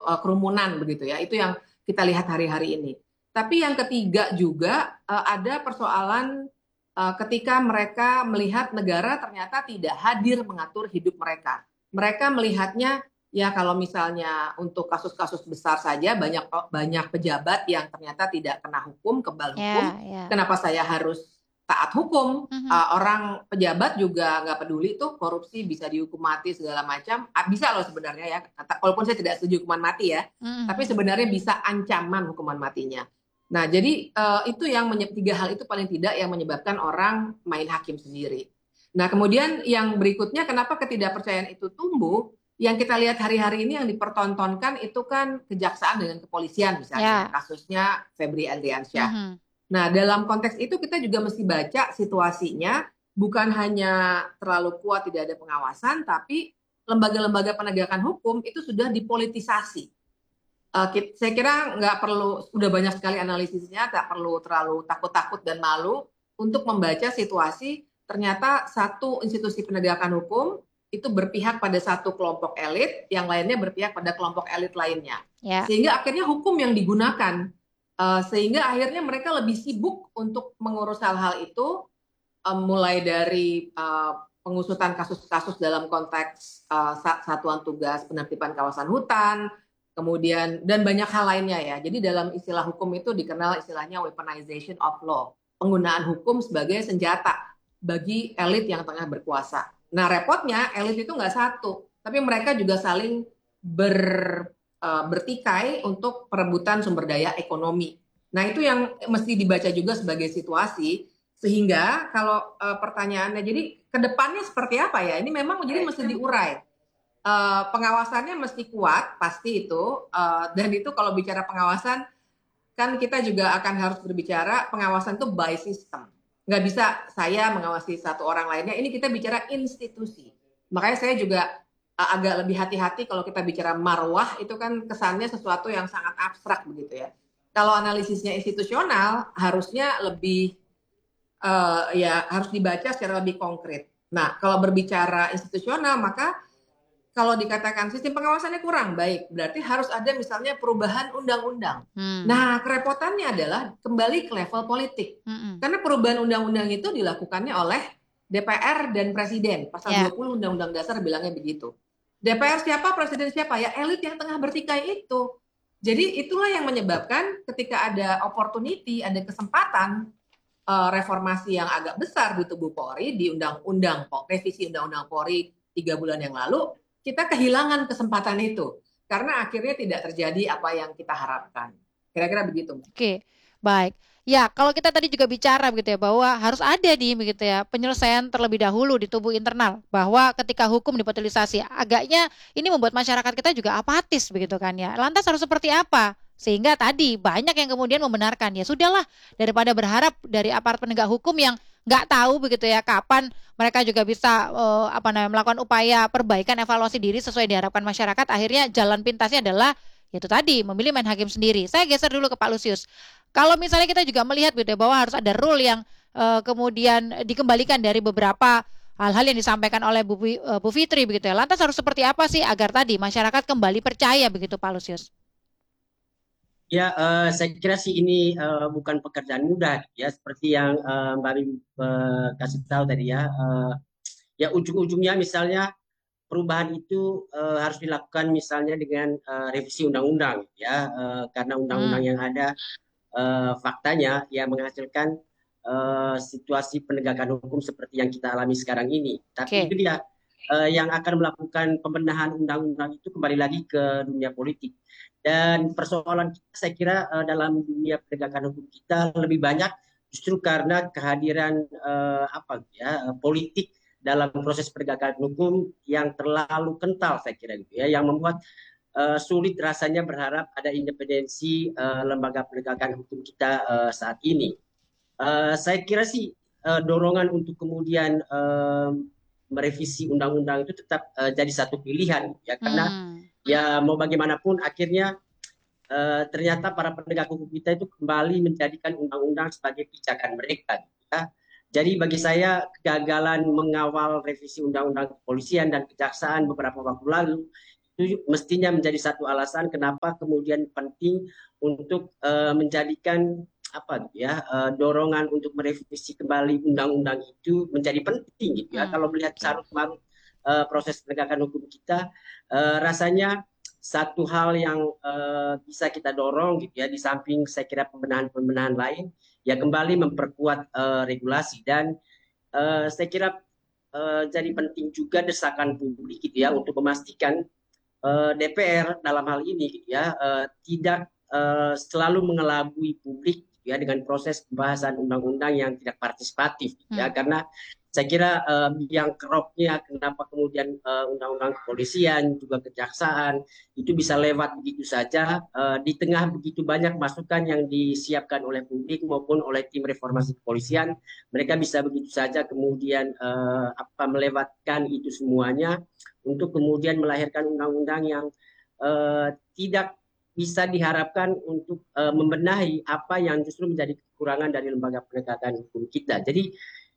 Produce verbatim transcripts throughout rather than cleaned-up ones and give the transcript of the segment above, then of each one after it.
uh, kerumunan begitu ya. Itu yang kita lihat hari-hari ini. Tapi yang ketiga juga uh, ada persoalan uh, ketika mereka melihat negara ternyata tidak hadir mengatur hidup mereka. Mereka melihatnya ya kalau misalnya untuk kasus-kasus besar saja banyak banyak pejabat yang ternyata tidak kena hukum, kebal hukum. Ya, ya. Kenapa saya harus taat hukum? Mhm. Uh, orang pejabat juga nggak peduli tuh korupsi bisa dihukum mati segala macam. Ah, bisa loh sebenarnya ya. Walaupun saya tidak setuju hukuman mati ya, tapi Mhm. sebenarnya bisa ancaman hukuman matinya. Nah, jadi uh, itu yang menye- tiga hal itu paling tidak yang menyebabkan orang main hakim sendiri. Nah, kemudian yang berikutnya kenapa ketidakpercayaan itu tumbuh? Yang kita lihat hari-hari ini yang dipertontonkan itu kan kejaksaan dengan kepolisian misalnya, Ya. kasusnya Febri Andriansyah. Mhm. Nah, dalam konteks itu kita juga mesti baca situasinya, bukan hanya terlalu kuat tidak ada pengawasan, tapi lembaga-lembaga penegakan hukum itu sudah dipolitisasi. Uh, saya kira nggak perlu, udah banyak sekali analisisnya, nggak perlu terlalu takut-takut dan malu untuk membaca situasi ternyata satu institusi penegakan hukum itu berpihak pada satu kelompok elit, yang lainnya berpihak pada kelompok elit lainnya. Ya. Sehingga akhirnya hukum yang digunakan, uh, sehingga akhirnya mereka lebih sibuk untuk mengurus hal-hal itu, uh, mulai dari uh, pengusutan kasus-kasus dalam konteks uh, satuan tugas penertiban kawasan hutan, kemudian dan banyak hal lainnya ya. Jadi dalam istilah hukum itu dikenal istilahnya weaponization of law, penggunaan hukum sebagai senjata bagi elit yang tengah berkuasa. Nah repotnya elit itu nggak satu, tapi mereka juga saling ber, uh, bertikai untuk perebutan sumber daya ekonomi. Nah itu yang mesti dibaca juga sebagai situasi, sehingga kalau uh, pertanyaannya jadi kedepannya seperti apa ya, ini memang jadi mesti diurai. Uh, pengawasannya mesti kuat, pasti itu. Uh, dan itu kalau bicara pengawasan, kan kita juga akan harus berbicara pengawasan itu by system. Nggak bisa saya mengawasi satu orang lainnya. Ini kita bicara institusi. Makanya saya juga uh, agak lebih hati-hati kalau kita bicara marwah, itu kan kesannya sesuatu yang sangat abstrak begitu ya. Kalau analisisnya institusional, harusnya lebih, uh, ya harus dibaca secara lebih konkret. Nah, kalau berbicara institusional, maka kalau dikatakan sistem pengawasannya kurang baik, berarti harus ada misalnya perubahan undang-undang. Hmm. Nah, kerepotannya adalah kembali ke level politik. Mhm. Karena perubahan undang-undang itu dilakukannya oleh D P R dan Presiden. Pasal Ya. dua puluh Undang-Undang Dasar bilangnya begitu. D P R siapa, Presiden siapa? Ya elit yang tengah bertikai itu. Jadi itulah yang menyebabkan ketika ada opportunity, ada kesempatan uh, reformasi yang agak besar di tubuh Polri, di undang-undang revisi undang-undang Polri tiga bulan yang lalu, kita kehilangan kesempatan itu karena akhirnya tidak terjadi apa yang kita harapkan. Kira-kira begitu. Oke, baik. Ya, kalau kita tadi juga bicara begitu ya bahwa harus ada nih begitu ya penyelesaian terlebih dahulu di tubuh internal bahwa ketika hukum dipolitisasi agaknya ini membuat masyarakat kita juga apatis begitu kan ya. Lantas harus seperti apa? Sehingga tadi banyak yang kemudian membenarkan ya sudahlah daripada berharap dari aparat penegak hukum yang nggak tahu begitu ya kapan mereka juga bisa eh, apa namanya melakukan upaya perbaikan evaluasi diri sesuai diharapkan masyarakat akhirnya jalan pintasnya adalah itu tadi memilih main hakim sendiri. Saya geser dulu ke Pak Lusius. Kalau misalnya kita juga melihat gitu ya, bahwa harus ada rule yang uh, kemudian dikembalikan dari beberapa hal-hal yang disampaikan oleh Bu, uh, Bu Fitri begitu ya. Lantas harus seperti apa sih agar tadi masyarakat kembali percaya begitu Pak Lusius? Ya, uh, saya kira sih ini uh, bukan pekerjaan mudah ya, seperti yang uh, Mbak Bim uh, kasih tahu tadi ya. Uh, ya ujung-ujungnya misalnya perubahan itu uh, harus dilakukan misalnya dengan uh, revisi undang-undang ya, uh, karena undang-undang Hmm. yang ada uh, faktanya ya menghasilkan uh, situasi penegakan hukum seperti yang kita alami sekarang ini. Tapi Oke. itu dia uh, yang akan melakukan pembenahan undang-undang itu kembali lagi ke dunia politik. Dan persoalan kita saya kira uh, dalam dunia penegakan hukum kita lebih banyak justru karena kehadiran uh, apa ya politik dalam proses penegakan hukum yang terlalu kental saya kira gitu ya, yang membuat uh, sulit rasanya berharap ada independensi uh, lembaga penegakan hukum kita uh, saat ini. Uh, saya kira sih uh, dorongan untuk kemudian uh, merevisi undang-undang itu tetap uh, jadi satu pilihan ya, karena Hmm. ya mau bagaimanapun akhirnya uh, ternyata para penegak hukum kita itu kembali menjadikan undang-undang sebagai pijakan mereka ya. Jadi bagi saya kegagalan mengawal revisi undang-undang kepolisian dan kejaksaan beberapa waktu lalu itu mestinya menjadi satu alasan kenapa kemudian penting untuk uh, menjadikan apa gitu ya uh, dorongan untuk merevisi kembali undang-undang itu menjadi penting gitu ya. Hmm, Kalau melihat oke. carut marut uh, proses penegakan hukum kita, uh, rasanya satu hal yang uh, bisa kita dorong gitu ya, di samping saya kira pembenahan-pembenahan lain, ya kembali memperkuat uh, regulasi. Dan uh, saya kira uh, jadi penting juga desakan publik gitu ya untuk memastikan uh, D P R dalam hal ini gitu ya uh, tidak uh, selalu mengelabui publik gitu ya dengan proses pembahasan undang-undang yang tidak partisipatif gitu ya. Hmm. Karena saya kira uh, yang keroknya kenapa kemudian uh, undang-undang kepolisian juga kejaksaan itu bisa lewat begitu saja uh, di tengah begitu banyak masukan yang disiapkan oleh publik maupun oleh tim reformasi kepolisian, mereka bisa begitu saja kemudian uh, apa melewatkan itu semuanya untuk kemudian melahirkan undang-undang yang uh, tidak bisa diharapkan untuk uh, membenahi apa yang justru menjadi kekurangan dari lembaga penegakan hukum kita. Jadi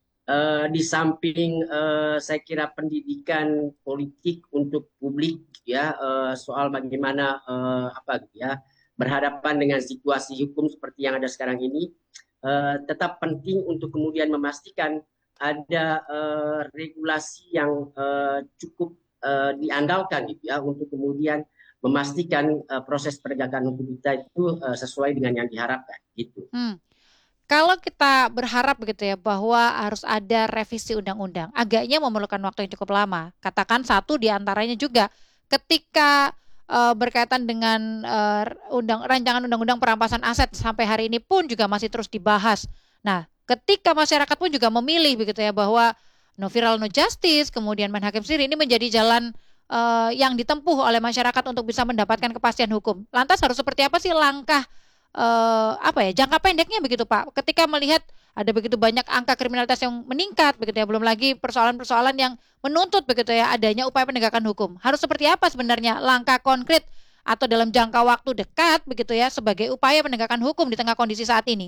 uh, di samping uh, saya kira pendidikan politik untuk publik ya uh, soal bagaimana uh, apa ya berhadapan dengan situasi hukum seperti yang ada sekarang ini, uh, tetap penting untuk kemudian memastikan ada uh, regulasi yang uh, cukup uh, diandalkan gitu ya untuk kemudian memastikan uh, proses penegakan hukum kita itu uh, sesuai dengan yang diharapkan gitu. Hmm. Kalau kita berharap begitu ya bahwa harus ada revisi undang-undang, agaknya memerlukan waktu yang cukup lama. Katakan satu di antaranya juga ketika eh, berkaitan dengan eh, undang rancangan undang-undang perampasan aset sampai hari ini pun juga masih terus dibahas. Nah, ketika masyarakat pun juga memilih begitu ya bahwa no viral no justice, kemudian main hakim sendiri ini menjadi jalan eh, yang ditempuh oleh masyarakat untuk bisa mendapatkan kepastian hukum. Lantas harus seperti apa sih langkah eh, apa ya jangka pendeknya begitu Pak? Ketika melihat ada begitu banyak angka kriminalitas yang meningkat begitu ya, belum lagi persoalan-persoalan yang menuntut begitu ya adanya upaya penegakan hukum. Harus seperti apa sebenarnya langkah konkret atau dalam jangka waktu dekat begitu ya sebagai upaya penegakan hukum di tengah kondisi saat ini?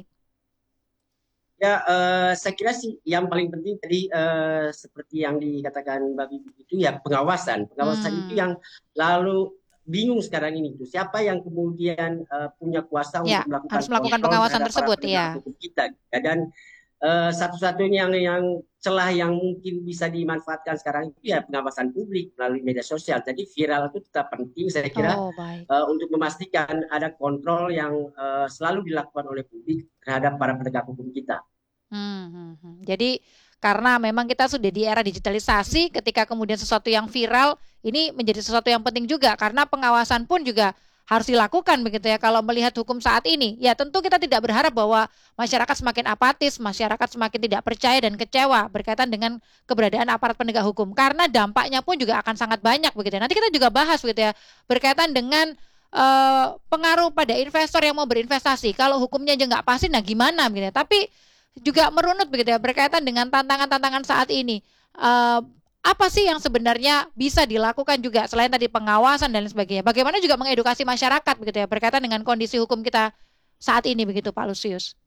Ya, eh, saya kira sih yang paling penting tadi eh, seperti yang dikatakan Mbak Bibi itu ya pengawasan. Pengawasan itu Hmm, yang lalu bingung sekarang ini. Tuh. Siapa yang kemudian eh, punya kuasa ya untuk harus melakukan melakukan kontrol pengawasan terhadap para tersebut penegak ya. hukum kita. Ya, dan eh, satu-satunya yang, yang celah yang mungkin bisa dimanfaatkan sekarang itu ya pengawasan publik melalui media sosial. Jadi viral itu tetap penting saya kira Oh baik. eh, untuk memastikan ada kontrol yang eh, selalu dilakukan oleh publik terhadap para penegak hukum kita. Hmm, hmm, hmm. Jadi karena memang kita sudah di era digitalisasi, ketika kemudian sesuatu yang viral ini menjadi sesuatu yang penting juga karena pengawasan pun juga harus dilakukan begitu ya. Kalau melihat hukum saat ini, ya tentu kita tidak berharap bahwa masyarakat semakin apatis, masyarakat semakin tidak percaya dan kecewa berkaitan dengan keberadaan aparat penegak hukum karena dampaknya pun juga akan sangat banyak begitu ya. Nanti kita juga bahas begitu ya berkaitan dengan eh, pengaruh pada investor yang mau berinvestasi. Kalau hukumnya aja nggak pasti, nah gimana begitu ya. Tapi juga merunut begitu ya berkaitan dengan tantangan-tantangan saat ini. Eh, apa sih yang sebenarnya bisa dilakukan juga selain tadi pengawasan dan lain sebagainya? Bagaimana juga mengedukasi masyarakat begitu ya berkaitan dengan kondisi hukum kita saat ini begitu Pak Lusius?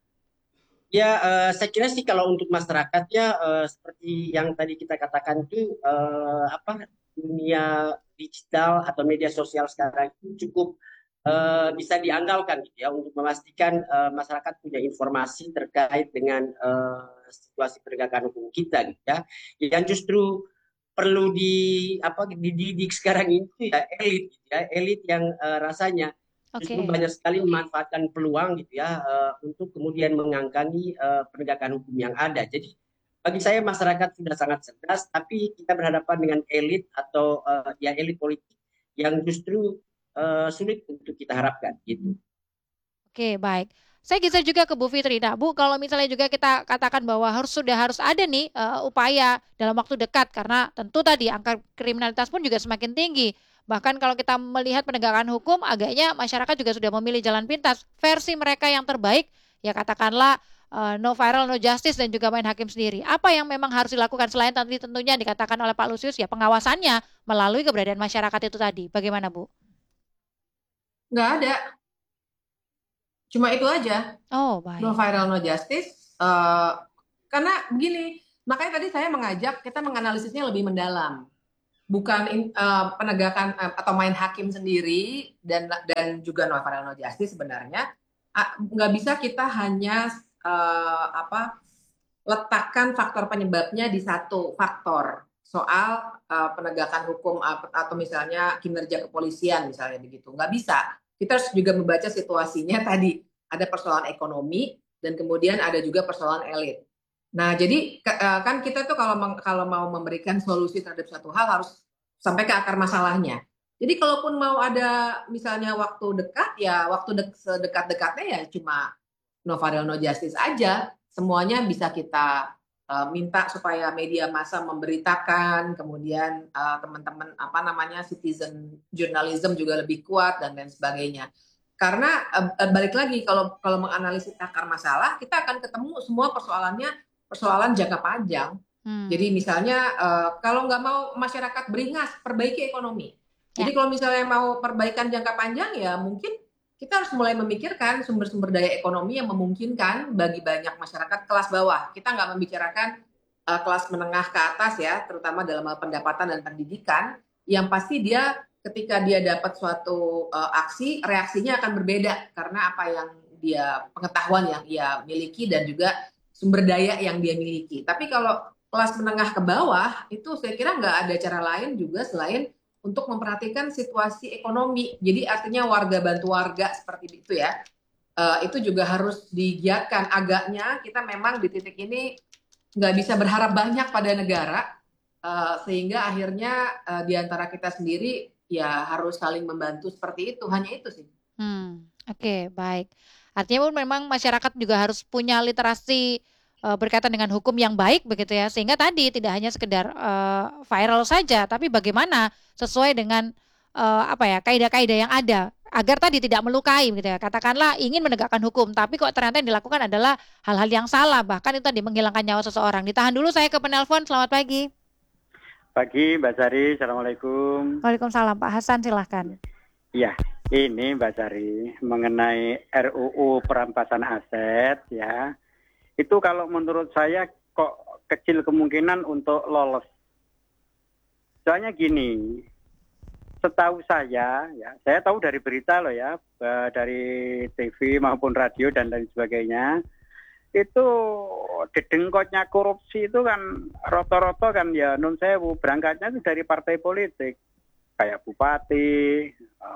Ya, eh, saya kira sih kalau untuk masyarakat ya eh, seperti yang tadi kita katakan itu eh, apa dunia digital atau media sosial sekarang itu cukup eh, bisa diandalkan gitu ya untuk memastikan eh, masyarakat punya informasi terkait dengan eh, situasi penegakan hukum kita gitu ya. Yang justru perlu di apa dididik sekarang ini ya elit gitu ya, elit yang eh, rasanya justru Oke. banyak sekali memanfaatkan peluang gitu ya uh, untuk kemudian mengangkangi uh, penegakan hukum yang ada. Jadi bagi saya masyarakat sudah sangat cerdas, tapi kita berhadapan dengan elit atau uh, ya elit politik yang justru uh, sulit untuk kita harapkan gitu. Oke, baik. Saya geser juga ke Bu Fitri. Nah, Bu, kalau misalnya juga kita katakan bahwa harus sudah harus ada nih eh, upaya dalam waktu dekat karena tentu tadi angka kriminalitas pun juga semakin tinggi. Bahkan kalau kita melihat penegakan hukum, agaknya masyarakat juga sudah memilih jalan pintas. Versi mereka yang terbaik, ya katakanlah eh, no viral, no justice dan juga main hakim sendiri. Apa yang memang harus dilakukan selain tadi tentunya dikatakan oleh Pak Lusius ya pengawasannya melalui keberadaan masyarakat itu tadi. Bagaimana, Bu? Nggak ada, cuma itu aja. Oh, No baik. viral, no justice. Eh, karena begini, makanya tadi saya mengajak kita menganalisisnya lebih mendalam. bukan in- eh, penegakan eh, atau main hakim sendiri dan dan juga no final no justice sebenarnya. Ah, nggak bisa kita hanya eh, apa letakkan faktor penyebabnya di satu faktor soal uh, penegakan hukum atau misalnya kinerja kepolisian misalnya begitu. Nggak bisa. Kita harus juga membaca situasinya tadi. Ada persoalan ekonomi dan kemudian ada juga persoalan elit. Nah, jadi uh, kan kita tuh kalau kalau mau memberikan solusi terhadap satu hal harus sampai ke akar masalahnya. Jadi kalaupun mau ada misalnya waktu dekat ya waktu dek, sedekat-dekatnya ya cuma no varial no justice aja. Semuanya bisa kita uh, minta supaya media massa memberitakan, kemudian uh, teman-teman apa namanya citizen journalism juga lebih kuat dan lain sebagainya. Karena uh, balik lagi kalau kalau menganalisis akar masalah, kita akan ketemu semua persoalannya persoalan jangka panjang. Hmm. Jadi misalnya uh, kalau nggak mau masyarakat beringas, perbaiki ekonomi. Jadi ya. Kalau misalnya mau perbaikan jangka panjang ya mungkin kita harus mulai memikirkan sumber-sumber daya ekonomi yang memungkinkan bagi banyak masyarakat kelas bawah. Kita nggak membicarakan uh, kelas menengah ke atas ya, terutama dalam hal pendapatan dan pendidikan, yang pasti dia ketika dia dapat suatu uh, aksi, reaksinya akan berbeda karena apa yang dia pengetahuan yang ia miliki dan juga sumber daya yang dia miliki. Tapi kalau kelas menengah ke bawah, itu saya kira nggak ada cara lain juga selain untuk memperhatikan situasi ekonomi. Jadi artinya warga bantu warga seperti itu ya. Uh, itu juga harus digiatkan. Agaknya kita memang di titik ini nggak bisa berharap banyak pada negara, uh, sehingga akhirnya uh, di antara kita sendiri ya harus saling membantu seperti itu. Hanya itu sih. Hmm, oke, okay, baik. Artinya pun memang masyarakat juga harus punya literasi berkaitan dengan hukum yang baik begitu ya, sehingga tadi tidak hanya sekedar uh, viral saja, tapi bagaimana sesuai dengan uh, apa ya kaidah-kaidah yang ada agar tadi tidak melukai gitu ya. Katakanlah ingin menegakkan hukum, tapi kok ternyata yang dilakukan adalah hal-hal yang salah, bahkan itu tadi menghilangkan nyawa seseorang. Ditahan dulu, saya ke penelpon. Selamat pagi. Pagi Mbak Sari, Assalamualaikum. Waalaikumsalam, Pak Hasan silahkan. Iya, ini Mbak Sari mengenai R U U perampasan aset ya. Itu kalau menurut saya kok kecil kemungkinan untuk lolos. Soalnya gini, setahu saya, ya, saya tahu dari berita loh ya, dari T V maupun radio dan lain sebagainya, itu dedengkotnya korupsi itu kan roto-roto kan ya nun sewu berangkatnya itu dari partai politik, kayak bupati,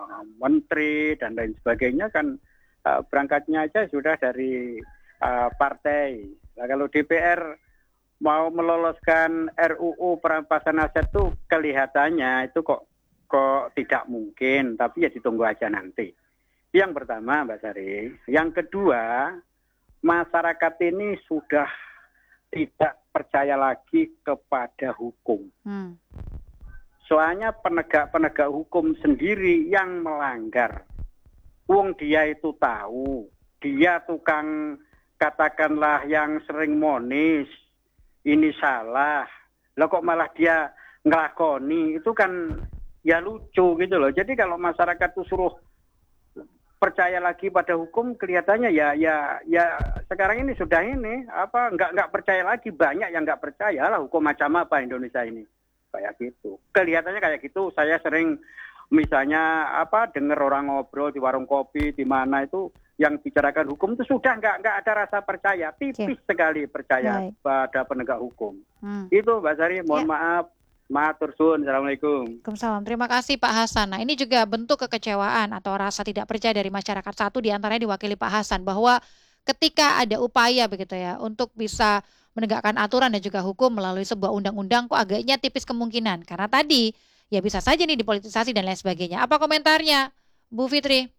menteri dan lain sebagainya kan berangkatnya aja sudah dari Uh, partai. Nah, kalau D P R mau meloloskan R U U perampasan aset tuh kelihatannya itu kok kok tidak mungkin, tapi ya ditunggu aja nanti. Yang pertama Mbak Sari, yang kedua masyarakat ini sudah tidak percaya lagi kepada hukum. Hmm. Soalnya penegak-penegak hukum sendiri yang melanggar. Wong dia itu tahu, dia tukang katakanlah yang sering monis, ini salah, lah kok malah dia ngelakoni, itu kan ya lucu gitu loh. Jadi kalau masyarakat tuh suruh percaya lagi pada hukum, kelihatannya ya ya ya sekarang ini sudah ini apa nggak nggak percaya lagi, banyak yang nggak percaya lah hukum macam apa Indonesia ini kayak gitu. Kelihatannya kayak gitu. Saya sering misalnya apa dengar orang ngobrol di warung kopi di mana itu yang bicarakan hukum itu sudah nggak nggak ada rasa percaya, tipis okay. sekali percaya Baik. pada penegak hukum. Hmm. Itu Mbak Sari, mohon ya. maaf, matur suwun. Assalamualaikum. Waalaikumsalam. Terima kasih Pak Hasan. Nah ini juga bentuk kekecewaan atau rasa tidak percaya dari masyarakat. Satu diantaranya diwakili Pak Hasan bahwa ketika ada upaya begitu ya untuk bisa menegakkan aturan dan juga hukum melalui sebuah undang-undang kok agaknya tipis kemungkinan karena tadi ya bisa saja nih dipolitisasi dan lain sebagainya. Apa komentarnya, Bu Fitri?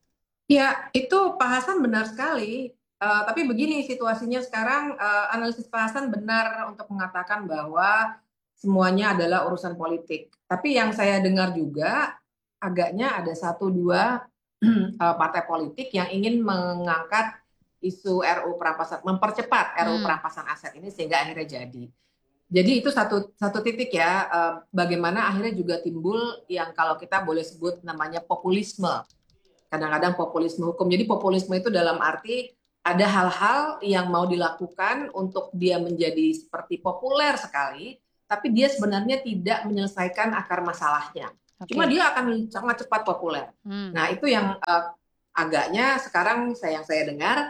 Ya, itu Pak Hasan benar sekali. Uh, tapi begini situasinya sekarang, uh, analisis Pak Hasan benar untuk mengatakan bahwa semuanya adalah urusan politik. Tapi yang saya dengar juga, agaknya ada satu dua uh, partai politik yang ingin mengangkat isu R U U perampasan, mempercepat R U U hmm. perampasan aset ini sehingga akhirnya jadi. Jadi itu satu satu titik ya, uh, bagaimana akhirnya juga timbul yang kalau kita boleh sebut namanya populisme. Kadang-kadang populisme hukum. Jadi populisme itu dalam arti ada hal-hal yang mau dilakukan untuk dia menjadi seperti populer sekali, tapi dia sebenarnya tidak menyelesaikan akar masalahnya. Oke. Cuma dia akan sangat cepat populer. Hmm. Nah, itu yang uh, agaknya sekarang saya yang saya dengar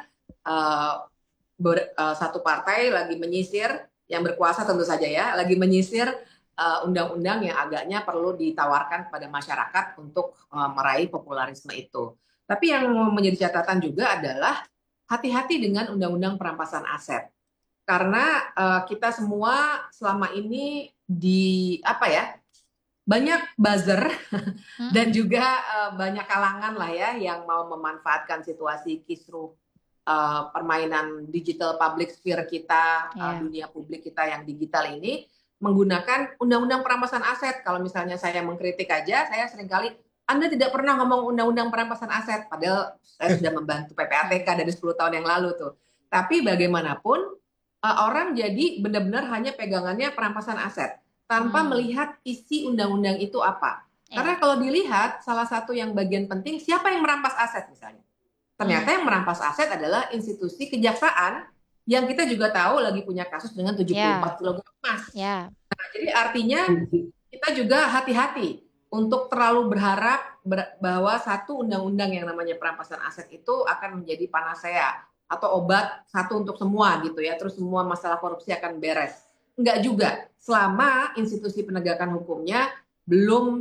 uh, ber, uh, satu partai lagi menyisir, yang berkuasa tentu saja ya, lagi menyisir uh, undang-undang yang agaknya perlu ditawarkan kepada masyarakat untuk uh, meraih popularisme itu. Tapi yang menjadi catatan juga adalah hati-hati dengan undang-undang perampasan aset. Karena uh, kita semua selama ini di apa ya banyak buzzer Hmm. dan juga uh, banyak kalangan lah ya yang mau memanfaatkan situasi kisruh uh, permainan digital public sphere kita, uh, Yeah. dunia publik kita yang digital ini menggunakan undang-undang perampasan aset. Kalau misalnya saya mengkritik aja, saya seringkali Anda tidak pernah ngomong undang-undang perampasan aset, padahal saya sudah membantu P P A T K dari sepuluh tahun yang lalu tuh. Tapi bagaimanapun uh, orang jadi benar-benar hanya pegangannya perampasan aset tanpa Hmm. melihat isi undang-undang itu apa. Ya. Karena kalau dilihat salah satu yang bagian penting siapa yang merampas aset misalnya. Ternyata yang merampas aset adalah institusi kejaksaan yang kita juga tahu lagi punya kasus dengan tujuh puluh empat kilogram emas. Ya. Nah, jadi artinya kita juga hati-hati untuk terlalu berharap ber- bahwa satu undang-undang yang namanya perampasan aset itu akan menjadi panacea atau obat satu untuk semua gitu ya, terus semua masalah korupsi akan beres. Enggak juga, selama institusi penegakan hukumnya belum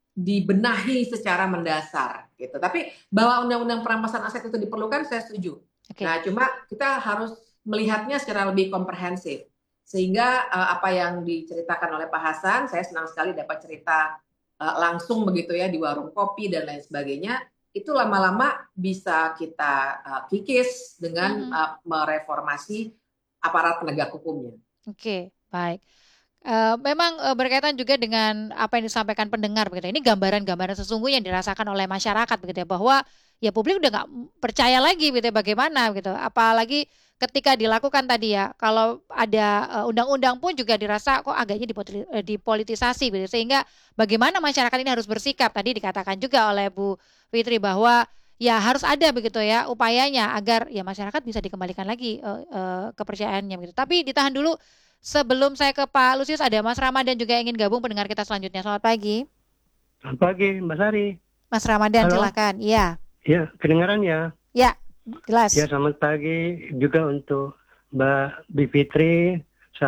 dibenahi secara mendasar gitu. Tapi bahwa undang-undang perampasan aset itu diperlukan, saya setuju. Oke. Nah, cuma kita harus melihatnya secara lebih komprehensif. Sehingga uh, apa yang diceritakan oleh Pak Hasan, saya senang sekali dapat cerita uh, langsung begitu ya di warung kopi dan lain sebagainya. Itu lama-lama bisa kita uh, kikis dengan Mhm. uh, mereformasi aparat penegak hukumnya. Oke, baik. Eh, memang eh, berkaitan juga dengan apa yang disampaikan pendengar begitu. Ini gambaran-gambaran sesungguhnya yang dirasakan oleh masyarakat begitu ya, bahwa ya publik udah nggak percaya lagi gitu ya, bagaimana gitu. Apalagi ketika dilakukan tadi ya, kalau ada eh, undang-undang pun juga dirasa kok agaknya dipoti- eh, dipolitisasi gitu. Sehingga bagaimana masyarakat ini harus bersikap. Tadi dikatakan juga oleh Bu Fitri bahwa ya harus ada begitu ya upayanya agar ya masyarakat bisa dikembalikan lagi eh, eh, kepercayaannya begitu. Tapi ditahan dulu. Sebelum saya ke Pak Lusius, ada Mas Ramadan juga ingin gabung pendengar kita selanjutnya. Selamat pagi. Selamat pagi, Mbak Sari. Mas Ramadan, Halo. silakan. Iya. Ya, kedengaran ya? Ya, jelas. Ya, selamat pagi juga untuk Mbak Bivitri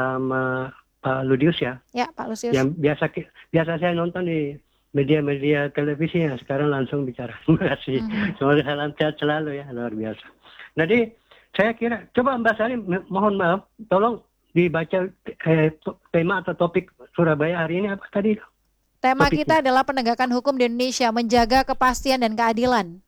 sama Pak Ludius ya. Ya, Pak Lusius. Yang biasa biasa saya nonton di media-media televisi ya, sekarang langsung bicara. Terima kasih. Mhm. Semoga salam sehat selalu ya, luar biasa. Jadi, saya kira, coba Mbak Sari, mohon maaf, tolong dibaca eh, tema atau topik Surabaya hari ini apa tadi? Tema Topiknya. kita adalah penegakan hukum di Indonesia, menjaga kepastian dan keadilan.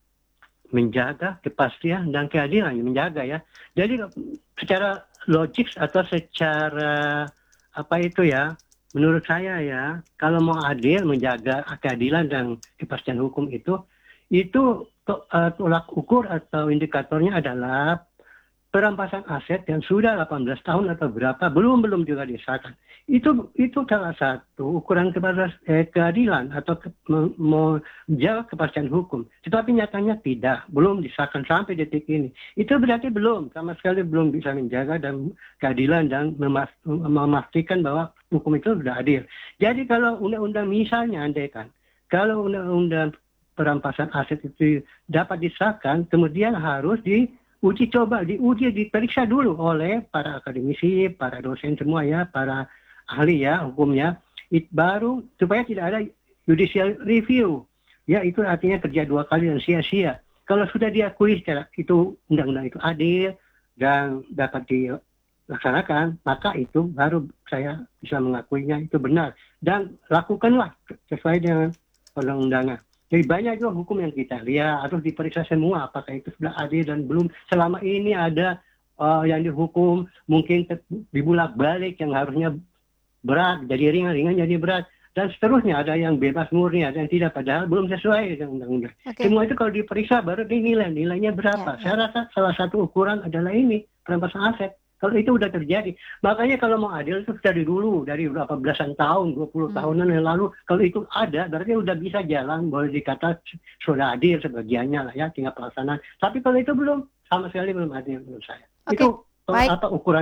Menjaga kepastian dan keadilan, menjaga ya. Jadi secara logik atau secara apa itu ya, menurut saya ya, kalau mau adil, menjaga keadilan dan kepastian hukum itu, itu to, uh, tolak ukur atau indikatornya adalah perampasan aset yang sudah delapan belas tahun atau berapa belum belum juga disahkan. Itu itu salah satu ukuran kepada eh, keadilan atau ke, mau menjaga kepastian hukum. Tetapi nyatanya tidak, belum disahkan sampai detik ini. Itu berarti belum sama sekali belum bisa menjaga dan keadilan dan memas, memastikan bahwa hukum itu sudah adil. Jadi kalau undang-undang misalnya andaikan kalau undang-undang perampasan aset itu dapat disahkan, kemudian harus di uji coba, diuji, diperiksa dulu oleh para akademisi, para dosen semua ya, para ahli ya hukumnya, it, baru supaya tidak ada judicial review. Ya itu artinya kerja dua kali dan sia-sia. Kalau sudah diakui secara itu undang-undang itu adil dan dapat dilaksanakan, maka itu baru saya bisa mengakuinya itu benar. Dan lakukanlah sesuai dengan undang-undangan. Jadi banyak juga hukum yang kita lihat harus diperiksa semua apakah itu sudah adil dan belum. Selama ini ada uh, yang dihukum mungkin dibulak balik yang harusnya berat jadi ringan, ringan jadi berat dan seterusnya. Ada yang bebas murni, ada yang tidak, padahal belum sesuai dengan undang-undang. Oke. Semua itu kalau diperiksa baru dinilai nilainya berapa. Ya, ya. Saya rasa salah satu ukuran adalah ini perampasan aset. Kalau itu udah terjadi, makanya kalau mau adil itu dari dulu, dari berapa belasan tahun, dua puluh Hmm. tahunan yang lalu, kalau itu ada, berarti udah bisa jalan, boleh dikata sudah adil sebagiannya lah ya, tinggal pelaksanaan. Tapi kalau itu belum, sama sekali belum adil menurut saya. Oke, Itu baik. apa ukurannya?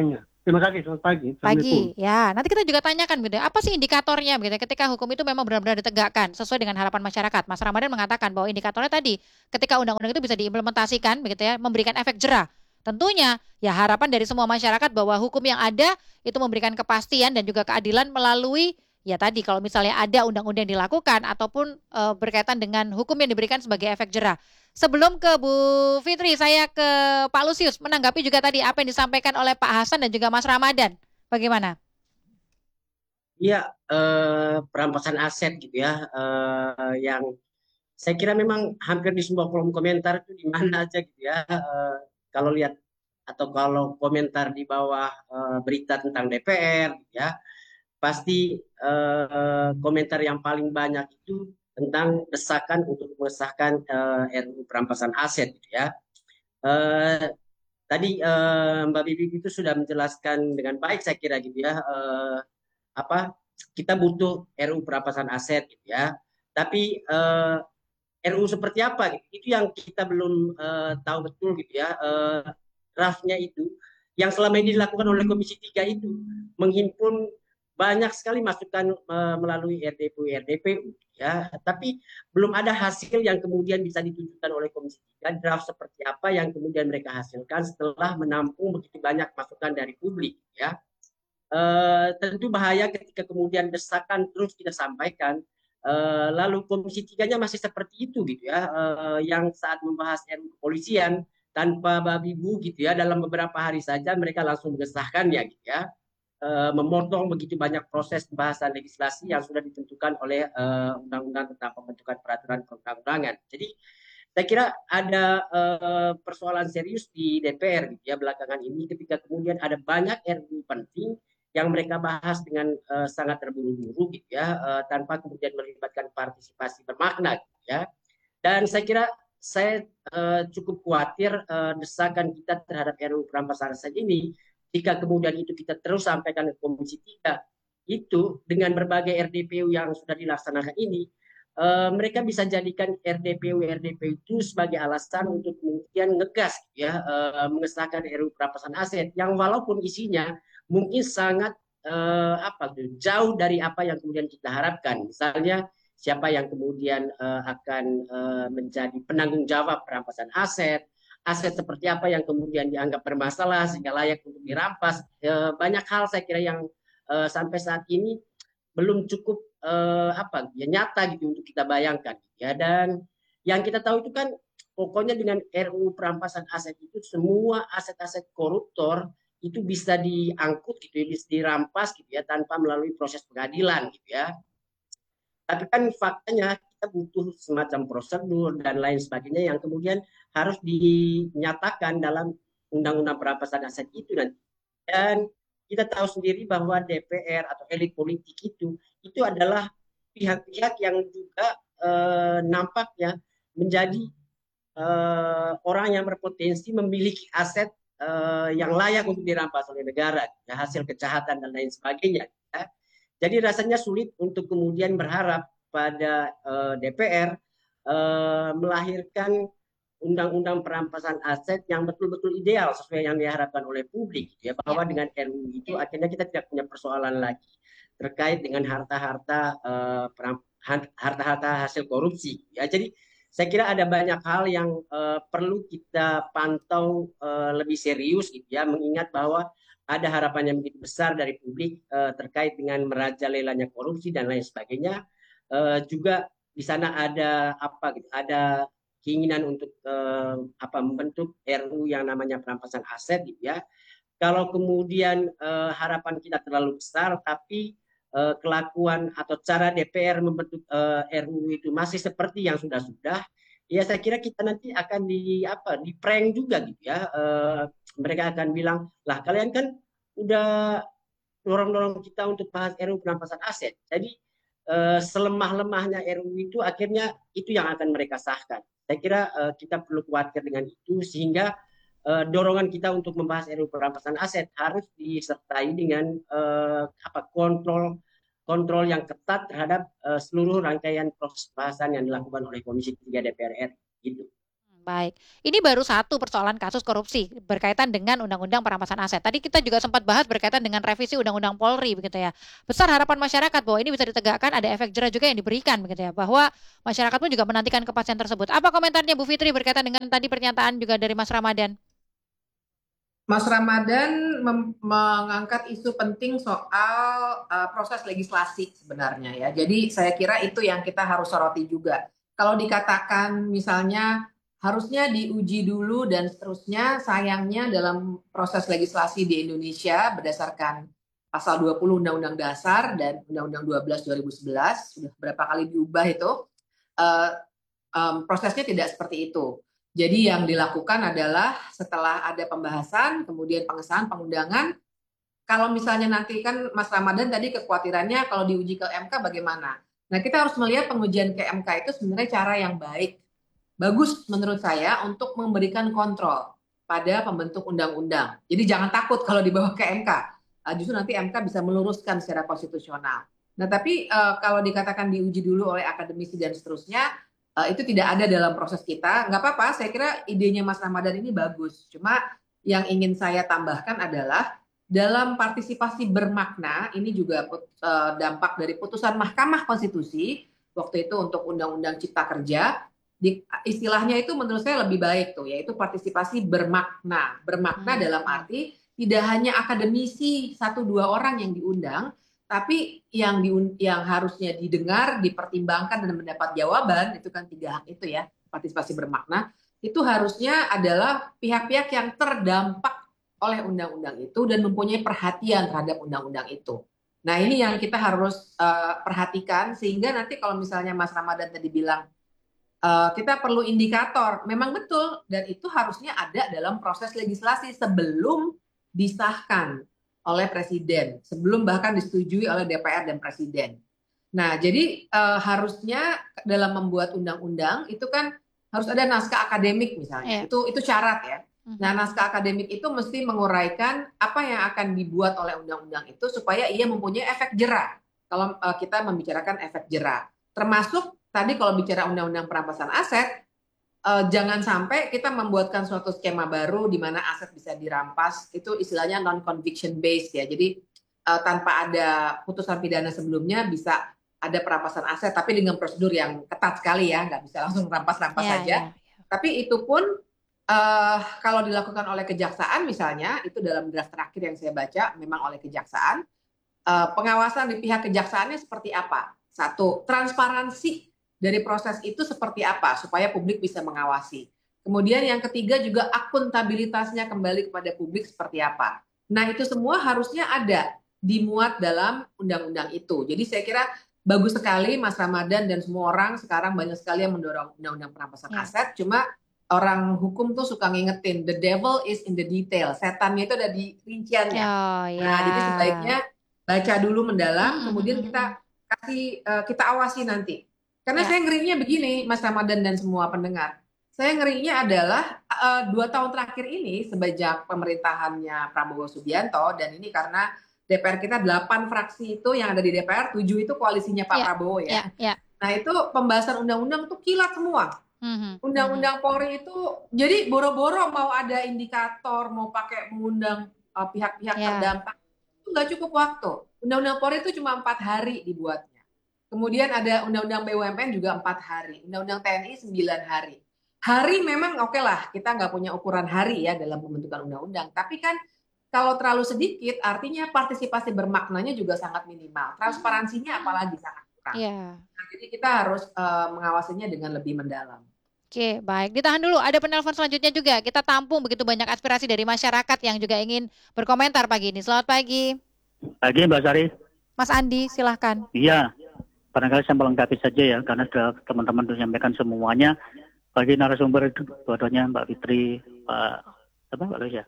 Terima kasih, selamat pagi. Pagi, ya. Nanti kita juga tanyakan gitu, apa sih indikatornya gitu, ketika hukum itu memang benar-benar ditegakkan sesuai dengan harapan masyarakat. Mas Ramadan mengatakan bahwa indikatornya tadi, ketika undang-undang itu bisa diimplementasikan begitu ya, memberikan efek jerah. Tentunya ya harapan dari semua masyarakat bahwa hukum yang ada itu memberikan kepastian dan juga keadilan melalui ya tadi kalau misalnya ada undang-undang yang dilakukan ataupun e, berkaitan dengan hukum yang diberikan sebagai efek jerah. Sebelum ke Bu Fitri, saya ke Pak Lusius menanggapi juga tadi apa yang disampaikan oleh Pak Hasan dan juga Mas Ramadan. Bagaimana? Iya, eh, perampasan aset gitu ya, eh, yang saya kira memang hampir di semua kolom komentar itu di mana aja gitu ya. Eh, kalau lihat atau kalau komentar di bawah eh, berita tentang D P R gitu ya, pasti eh, komentar yang paling banyak itu tentang desakan untuk mengesahkan eh, R U U perampasan aset gitu ya. Eh, Tadi eh, Mbak Bibi itu sudah menjelaskan dengan baik saya kira gitu ya. Eh, apa kita butuh R U U perampasan aset gitu ya. Tapi eh, R U U seperti apa gitu. Itu yang kita belum eh, tahu betul gitu ya. Eh, draftnya itu yang selama ini dilakukan oleh Komisi tiga itu menghimpun banyak sekali masukan eh, melalui R D P U R D P U ya. Tapi belum ada hasil yang kemudian bisa ditunjukkan oleh Komisi tiga draft seperti apa yang kemudian mereka hasilkan setelah menampung begitu banyak masukan dari publik ya. Uh, tentu bahaya ketika kemudian desakan terus kita sampaikan, uh, lalu Komisi Tiganya masih seperti itu gitu ya, uh, yang saat membahas R U U kepolisian tanpa babi bu gitu ya, dalam beberapa hari saja mereka langsung mengesahkannya gitu ya, uh, memotong begitu banyak proses pembahasan legislasi yang sudah ditentukan oleh uh, undang-undang tentang pembentukan peraturan perundang-undangan. Jadi saya kira ada uh, persoalan serius di D P R gitu ya belakangan ini ketika kemudian ada banyak R U U penting yang mereka bahas dengan uh, sangat terburu-buru gitu ya, uh, tanpa kemudian melibatkan partisipasi bermakna gitu ya. Dan saya kira saya uh, cukup khawatir uh, desakan kita terhadap R U U perampasan aset ini jika kemudian itu kita terus sampaikan ke Komisi tiga itu dengan berbagai R D P U yang sudah dilaksanakan ini, uh, mereka bisa jadikan R D P U R D P U itu sebagai alasan untuk kemudian ngegas ya, uh, mengesahkan R U U perampasan aset yang walaupun isinya mungkin sangat eh, apa tuh jauh dari apa yang kemudian kita harapkan. Misalnya siapa yang kemudian eh, akan eh, menjadi penanggung jawab perampasan aset, aset seperti apa yang kemudian dianggap bermasalah sehingga layak untuk dirampas. Eh, banyak hal saya kira yang eh, sampai saat ini belum cukup eh, apa ya nyata gitu untuk kita bayangkan ya. Dan yang kita tahu itu kan pokoknya dengan R U U perampasan aset itu semua aset-aset koruptor itu bisa diangkut gitu ya, bisa dirampas gitu ya tanpa melalui proses pengadilan gitu ya. Tapi kan faktanya kita butuh semacam prosedur dan lain sebagainya yang kemudian harus dinyatakan dalam undang-undang perampasan aset itu nanti. Dan kita tahu sendiri bahwa D P R atau elit politik itu itu adalah pihak-pihak yang juga eh, nampaknya menjadi eh, orang yang berpotensi memiliki aset eh, yang layak untuk dirampas oleh negara, ya, hasil kejahatan dan lain sebagainya. Ya. Jadi rasanya sulit untuk kemudian berharap pada eh, D P R eh, melahirkan undang-undang perampasan aset yang betul-betul ideal sesuai yang diharapkan oleh publik, ya bahwa ya. Dengan R U U itu akhirnya kita tidak punya persoalan lagi terkait dengan harta-harta eh, harta-harta hasil korupsi. Ya, jadi saya kira ada banyak hal yang uh, perlu kita pantau uh, lebih serius gitu ya, mengingat bahwa ada harapan yang begitu besar dari publik uh, terkait dengan merajalelanya korupsi dan lain sebagainya. Uh, juga di sana ada apa gitu, ada keinginan untuk uh, apa membentuk R U U yang namanya perampasan aset gitu ya. Kalau kemudian uh, harapan kita terlalu besar, tapi uh, kelakuan atau cara D P R membentuk uh, R U U itu masih seperti yang sudah-sudah, ya saya kira kita nanti akan di apa di prank juga gitu ya. Uh, mereka akan bilang, lah kalian kan udah dorong-dorong kita untuk bahas R U U perampasan aset. Jadi uh, selemah-lemahnya R U U itu akhirnya itu yang akan mereka sahkan. Saya kira uh, kita perlu khawatir dengan itu sehingga uh, dorongan kita untuk membahas R U U perampasan aset harus disertai dengan uh, apa kontrol kontrol yang ketat terhadap uh, seluruh rangkaian proses bahasan yang dilakukan oleh Komisi tiga D P R R I gitu. Baik, ini baru satu persoalan kasus korupsi berkaitan dengan Undang-Undang Perampasan Aset. Tadi kita juga sempat bahas berkaitan dengan revisi Undang-Undang Polri, begitu ya. Besar harapan masyarakat bahwa ini bisa ditegakkan, ada efek jerah juga yang diberikan, begitu ya, bahwa masyarakat pun juga menantikan kepastian tersebut. Apa komentarnya Bu Fitri berkaitan dengan tadi pernyataan juga dari Mas Ramadan? Mas Ramadan mem- mengangkat isu penting soal uh, proses legislasi sebenarnya ya. Jadi saya kira itu yang kita harus soroti juga. Kalau dikatakan misalnya harusnya diuji dulu dan seterusnya, sayangnya dalam proses legislasi di Indonesia berdasarkan pasal dua puluh Undang-Undang Dasar dan Undang-Undang dua belas dua ribu sebelas, sudah berapa kali diubah itu, uh, um, prosesnya tidak seperti itu. Jadi yang dilakukan adalah setelah ada pembahasan, kemudian pengesahan, pengundangan, kalau misalnya nanti kan Mas Ramadan tadi kekhawatirannya kalau diuji ke M K bagaimana. Nah kita harus melihat pengujian ke M K itu sebenarnya cara yang baik, bagus menurut saya untuk memberikan kontrol pada pembentuk undang-undang. Jadi jangan takut kalau dibawa ke M K, justru nanti M K bisa meluruskan secara konstitusional. Nah tapi uh, kalau dikatakan diuji dulu oleh akademisi dan seterusnya, uh, itu tidak ada dalam proses kita. Nggak apa-apa, saya kira idenya Mas Ramadan ini bagus. Cuma yang ingin saya tambahkan adalah dalam partisipasi bermakna, ini juga uh, dampak dari putusan Mahkamah Konstitusi waktu itu untuk Undang-Undang Cipta Kerja. Di, istilahnya itu menurut saya lebih baik tuh, yaitu partisipasi bermakna. Bermakna hmm. dalam arti tidak hanya akademisi satu dua orang yang diundang, tapi yang di, yang harusnya didengar, dipertimbangkan dan mendapat jawaban, itu kan tiga hak itu ya, partisipasi bermakna, itu harusnya adalah pihak-pihak yang terdampak oleh undang-undang itu dan mempunyai perhatian terhadap undang-undang itu. Nah ini yang kita harus uh, perhatikan, sehingga nanti kalau misalnya Mas Ramadan tadi bilang, Uh, kita perlu indikator, memang betul, dan itu harusnya ada dalam proses legislasi sebelum disahkan oleh Presiden, sebelum bahkan disetujui oleh D P R dan Presiden. Nah, jadi uh, harusnya dalam membuat undang-undang itu kan harus ada naskah akademik misalnya, yeah. itu itu syarat ya. Nah, naskah akademik itu mesti menguraikan apa yang akan dibuat oleh undang-undang itu supaya ia mempunyai efek jerah. Kalau uh, kita membicarakan efek jerah, termasuk tadi kalau bicara undang-undang perampasan aset, eh, jangan sampai kita membuatkan suatu skema baru di mana aset bisa dirampas, itu istilahnya non-conviction based ya. Jadi eh, tanpa ada putusan pidana sebelumnya bisa ada perampasan aset, tapi dengan prosedur yang ketat sekali ya, nggak bisa langsung rampas-rampas yeah, saja. Yeah, yeah. Tapi itu pun eh, kalau dilakukan oleh kejaksaan misalnya, itu dalam draft terakhir yang saya baca, memang oleh kejaksaan, eh, pengawasan di pihak kejaksaannya seperti apa? Satu, transparansi dari proses itu seperti apa supaya publik bisa mengawasi. Kemudian yang ketiga juga akuntabilitasnya kembali kepada publik seperti apa. Nah itu semua harusnya ada dimuat dalam undang-undang itu. Jadi saya kira bagus sekali Mas Ramadan dan semua orang sekarang banyak sekali yang mendorong undang-undang perampasan ya. aset. Cuma orang hukum tuh suka ngingetin the devil is in the detail. Setannya itu ada di rinciannya. Oh, ya. Nah jadi sebaiknya baca dulu mendalam, kemudian kita kasih uh, kita awasi nanti. Karena ya. saya ngerinya begini, Mas Ramadan dan semua pendengar. Saya ngerinya adalah uh, dua tahun terakhir ini, sejak pemerintahannya Prabowo Subianto, dan ini karena D P R kita delapan fraksi itu yang ada di D P R, tujuh itu koalisinya Pak ya. Prabowo ya. Ya. ya. Nah itu pembahasan undang-undang tuh kilat semua. Mm-hmm. Undang-undang Polri itu, jadi boro-boro mau ada indikator, mau pakai mengundang uh, pihak-pihak ya. terdampak, itu nggak cukup waktu. Undang-undang Polri itu cuma empat hari dibuatnya. Kemudian ada Undang-Undang B U M N juga empat hari, Undang-Undang T N I sembilan hari. Hari memang oke okay lah, kita nggak punya ukuran hari ya dalam pembentukan undang-undang. Tapi kan kalau terlalu sedikit, artinya partisipasi bermaknanya juga sangat minimal. Transparansinya apalagi sangat kurang. Yeah. Nah, jadi kita harus uh, mengawasinya dengan lebih mendalam. Oke, baik. Ditahan dulu, ada penelpon selanjutnya juga. Kita tampung begitu banyak aspirasi dari masyarakat yang juga ingin berkomentar pagi ini. Selamat pagi. Pagi Mbak Sari. Mas Andi, silahkan. Iya. Barangkali saya melengkapi saja ya, karena sudah teman-teman sudah menyampaikan semuanya. Bagi narasumber itu, dua-duanya Mbak Fitri, Pak apa Pak Lucia.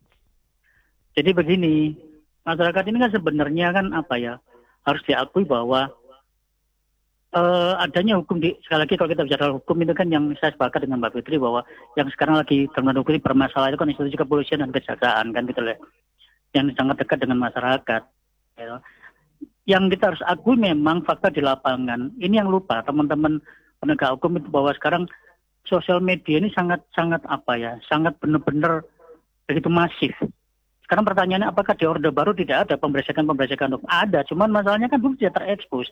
Jadi begini, masyarakat ini kan sebenarnya kan apa ya, harus diakui bahwa uh, adanya hukum di, sekali lagi kalau kita bicara hukum itu kan yang saya sepakat dengan Mbak Fitri bahwa yang sekarang lagi terkena hukum permasalahan itu kan institusi kepolisian dan kejaksaan kan gitu loh, yang sangat dekat dengan masyarakat. Ya. Yang kita harus akui memang fakta di lapangan. Ini yang lupa teman-teman penegak hukum itu bahwa sekarang sosial media ini sangat sangat apa ya, sangat benar-benar begitu masif. Sekarang pertanyaannya apakah di Orde Baru tidak ada pemberesekan-pemberesekan hukum? Ada, cuman masalahnya kan dulu tidak terekspos.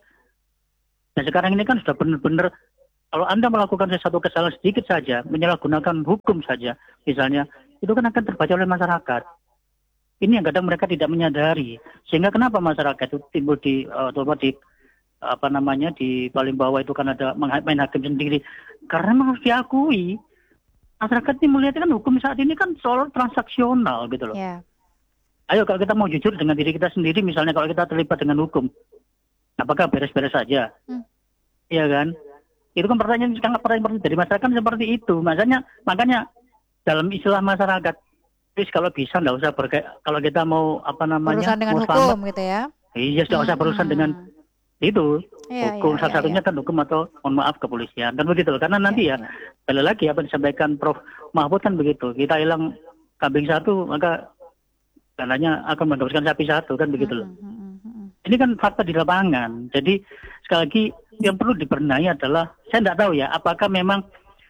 Nah sekarang ini kan sudah benar-benar kalau Anda melakukan sesuatu kesalahan sedikit saja, menyalahgunakan hukum saja, misalnya, itu kan akan terbaca oleh masyarakat. Ini yang kadang mereka tidak menyadari. Sehingga kenapa masyarakat itu timbul di, uh, di apa namanya, di paling bawah itu kan ada main hakim sendiri. Karena memang harus diakui, masyarakat ini melihat kan hukum saat ini kan soal transaksional gitu loh. Yeah. Ayo kalau kita mau jujur dengan diri kita sendiri, misalnya kalau kita terlibat dengan hukum, apakah beres-beres saja? Hmm. Iya kan? Itu kan pertanyaan sangat pertanyaan dari masyarakat seperti itu. Makanya, makanya dalam istilah masyarakat, please kalau bisa nggak usah berkait. Kalau kita mau apa namanya, berurusan dengan mau hukum selamat, gitu ya? Iya, nggak usah berurusan hmm. dengan itu. Ya, hukum ya, salah ya, satunya ya. kan hukum atau mohon maaf kepolisian kan begitu loh. Karena nanti ya, ya, ya. sekali lagi apa yang disampaikan Profesor Mahfud kan begitu. Kita hilang kambing satu maka karena akan mendapatkan sapi satu kan begitu loh. Hmm, hmm, hmm. Ini kan fakta di lapangan. Jadi sekali lagi yang perlu dibenahi adalah, saya tidak tahu ya, apakah memang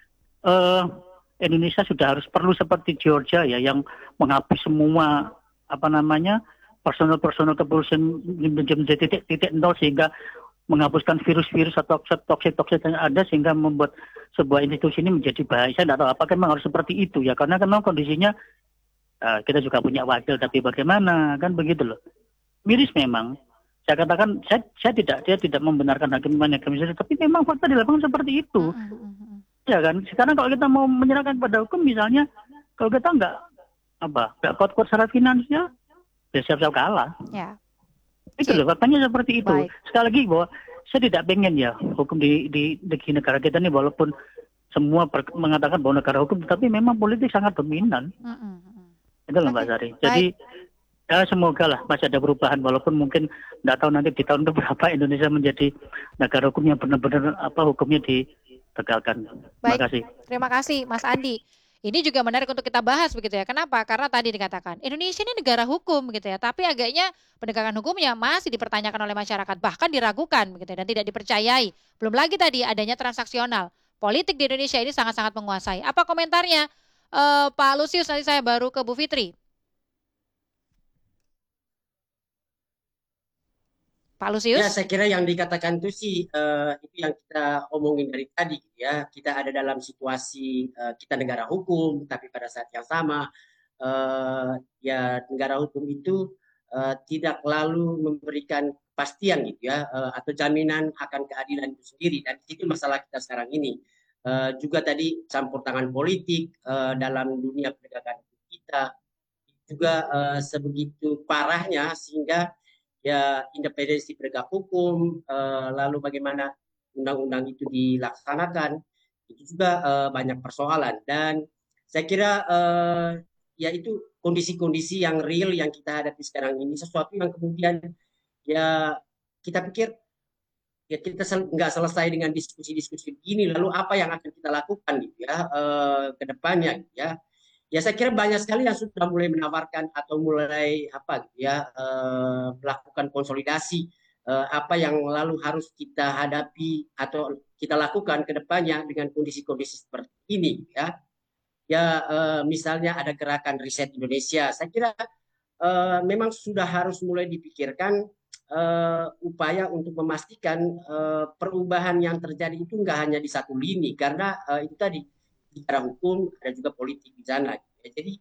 uh, Indonesia sudah harus perlu seperti Georgia ya, yang menghapus semua apa namanya personal-personal kepolisian menjadi titik-titik nol sehingga menghapuskan virus-virus atau toksik-toksik yang ada sehingga membuat sebuah institusi ini menjadi bahaya. Saya tidak tahu apakah memang harus seperti itu ya, karena kan kondisinya uh, kita juga punya wakil, tapi bagaimana kan begitu loh. Miris memang. Saya katakan, saya, saya tidak, saya tidak membenarkan hakim hakim tapi memang fakta di lapangan seperti itu. Mm-hmm. Ya kan, sekarang kalau kita mau menyerahkan kepada hukum, misalnya, kalau kita nggak apa, nggak kuat-kuat secara finansial, ya siap-siap kalah. Ya. Itu loh, faktanya seperti itu. Baik. Sekali lagi bahwa saya tidak pengen ya hukum di di, di negara kita ini, walaupun semua ber, mengatakan bahwa negara hukum, tapi memang politik sangat dominan. Mm-hmm. Itu loh Mbak Sari. Jadi ya semoga lah masih ada perubahan, walaupun mungkin nggak tahu nanti di tahun berapa Indonesia menjadi negara hukum yang benar-benar apa hukumnya ditegakkan. Terima kasih. Terima kasih Mas Andi. Ini juga menarik untuk kita bahas begitu ya. Kenapa? Karena tadi dikatakan Indonesia ini negara hukum gitu ya, tapi agaknya penegakan hukumnya masih dipertanyakan oleh masyarakat, bahkan diragukan begitu ya, dan tidak dipercayai. Belum lagi tadi adanya transaksional. Politik di Indonesia ini sangat-sangat menguasai. Apa komentarnya uh, Pak Lusius? Nanti saya baru ke Bu Fitri. Pak Lusius? Ya, saya kira yang dikatakan itu sih uh, itu yang kita omongin dari tadi ya. Kita ada dalam situasi uh, kita negara hukum, tapi pada saat yang sama uh, ya negara hukum itu uh, tidak lalu memberikan kepastian gitu ya, uh, atau jaminan akan keadilan itu sendiri. Dan itu masalah kita sekarang ini. Uh, juga tadi campur tangan politik uh, dalam dunia penegakan hukum kita juga uh, sebegitu parahnya sehingga ya independensi penegak hukum, uh, lalu bagaimana undang-undang itu dilaksanakan, itu juga uh, banyak persoalan. Dan saya kira uh, ya itu kondisi-kondisi yang real yang kita hadapi sekarang ini, sesuatu yang kemudian ya kita pikir ya kita sel- nggak selesai dengan diskusi-diskusi ini, lalu apa yang akan kita lakukan gitu ya uh, ke depannya gitu ya. Ya saya kira banyak sekali yang sudah mulai menawarkan atau mulai apa gitu ya uh, melakukan konsolidasi uh, apa yang lalu harus kita hadapi atau kita lakukan ke depannya dengan kondisi-kondisi seperti ini ya. Ya uh, misalnya ada gerakan riset Indonesia. Saya kira uh, memang sudah harus mulai dipikirkan uh, upaya untuk memastikan uh, perubahan yang terjadi itu nggak hanya di satu lini, karena uh, itu tadi bicara hukum, ada juga politik di sana. Ya, jadi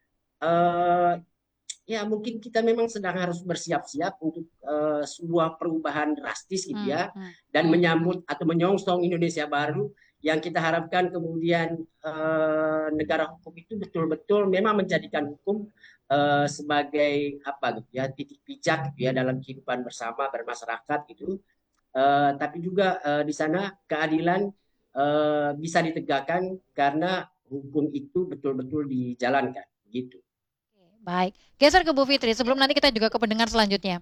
uh, ya mungkin kita memang sedang harus bersiap-siap untuk uh, sebuah perubahan drastis gitu ya, hmm, hmm. dan menyambut atau menyongsong Indonesia baru yang kita harapkan kemudian uh, negara hukum itu betul-betul memang menjadikan hukum uh, sebagai apa gitu ya titik pijak gitu ya dalam kehidupan bersama bermasyarakat gitu, uh, tapi juga uh, di sana keadilan Uh, bisa ditegakkan karena hukum itu betul-betul dijalankan gitu. Baik, geser ke Bu Fitri sebelum nanti kita juga ke pendengar selanjutnya.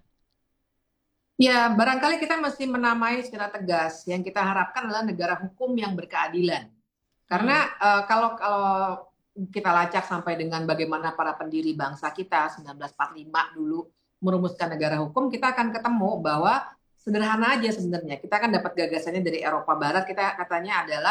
Ya, barangkali kita mesti menamai secara tegas. Yang kita harapkan adalah negara hukum yang berkeadilan. Karena hmm. uh, kalau kalau kita lacak sampai dengan bagaimana para pendiri bangsa kita seribu sembilan ratus empat puluh lima dulu merumuskan negara hukum, kita akan ketemu bahwa sederhana aja sebenarnya. Kita kan dapat gagasannya dari Eropa Barat, kita katanya adalah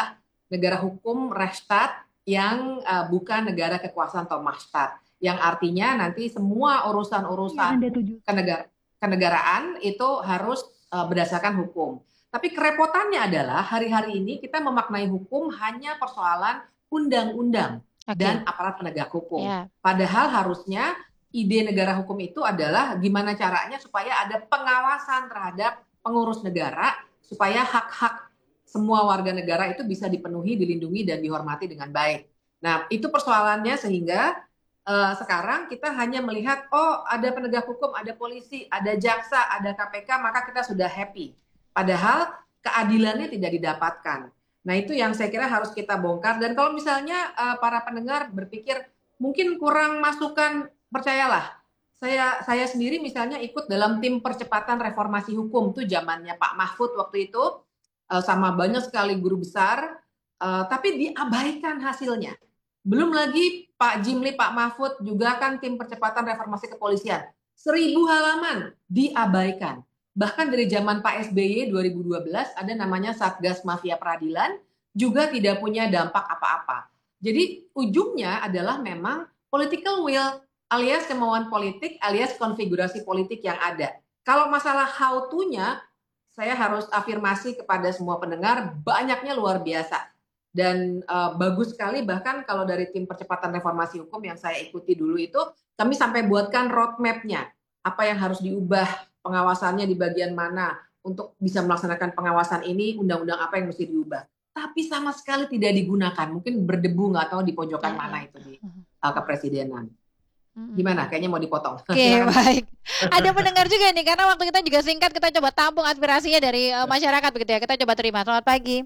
negara hukum Rechtsstaat yang uh, bukan negara kekuasaan atau Machtstaat, yang artinya nanti semua urusan-urusan kenegara, kenegaraan itu harus uh, berdasarkan hukum. Tapi kerepotannya adalah hari-hari ini kita memaknai hukum hanya persoalan undang-undang okay. dan aparat penegak hukum. Yeah. Padahal harusnya ide negara hukum itu adalah gimana caranya supaya ada pengawasan terhadap pengurus negara, supaya hak-hak semua warga negara itu bisa dipenuhi, dilindungi, dan dihormati dengan baik. Nah, itu persoalannya sehingga uh, sekarang kita hanya melihat, oh ada penegak hukum, ada polisi, ada jaksa, ada K P K, maka kita sudah happy. Padahal keadilannya tidak didapatkan. Nah, itu yang saya kira harus kita bongkar. Dan kalau misalnya uh, para pendengar berpikir mungkin kurang masukan, percayalah, saya saya sendiri misalnya ikut dalam tim percepatan reformasi hukum, tuh zamannya Pak Mahfud waktu itu, uh, sama banyak sekali guru besar, uh, tapi diabaikan hasilnya. Belum lagi Pak Jimli, Pak Mahfud juga kan tim percepatan reformasi kepolisian, seribu halaman diabaikan. Bahkan dari zaman Pak S B Y dua ribu dua belas ada namanya Satgas Mafia Peradilan, juga tidak punya dampak apa-apa. Jadi ujungnya adalah memang political will, alias kemauan politik, alias konfigurasi politik yang ada. Kalau masalah how to-nya, saya harus afirmasi kepada semua pendengar, banyaknya luar biasa. Dan uh, bagus sekali, bahkan kalau dari tim percepatan reformasi hukum yang saya ikuti dulu itu, kami sampai buatkan roadmap-nya. Apa yang harus diubah, pengawasannya di bagian mana, untuk bisa melaksanakan pengawasan ini, undang-undang apa yang mesti diubah. Tapi sama sekali tidak digunakan, mungkin berdebu nggak tahu di pojokan mana itu di uh, kepresidenan. Gimana? Kayaknya mau dipotong. Oke, okay, baik. Ada pendengar juga nih, karena waktu kita juga singkat, kita coba tampung aspirasinya dari uh, masyarakat begitu ya. Kita coba terima. Selamat pagi.